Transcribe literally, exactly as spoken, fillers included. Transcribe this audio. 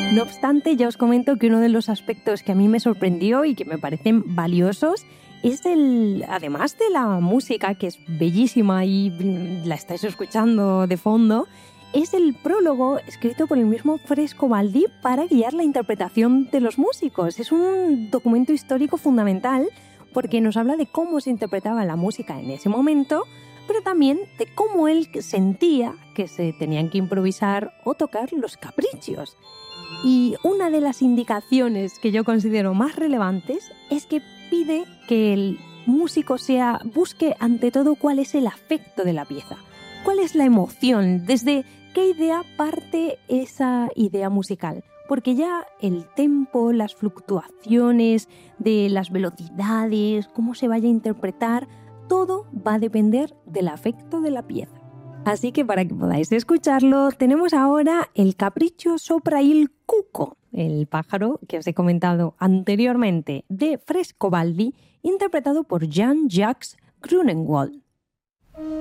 No obstante, ya os comento que uno de los aspectos que a mí me sorprendió y que me parecen valiosos es el, además de la música, que es bellísima y la estáis escuchando de fondo, es el prólogo escrito por el mismo Frescobaldi para guiar la interpretación de los músicos. Es un documento histórico fundamental porque nos habla de cómo se interpretaba la música en ese momento, pero también de cómo él sentía que se tenían que improvisar o tocar los caprichos. Y una de las indicaciones que yo considero más relevantes es que pide que el músico sea, busque ante todo cuál es el afecto de la pieza, cuál es la emoción, desde qué idea parte esa idea musical. Porque ya el tempo, las fluctuaciones de las velocidades, cómo se vaya a interpretar, todo va a depender del afecto de la pieza. Así que para que podáis escucharlo, tenemos ahora el Capriccio sopra il cuco, el pájaro que os he comentado anteriormente, de Frescobaldi, interpretado por Jean-Jacques Grunewald.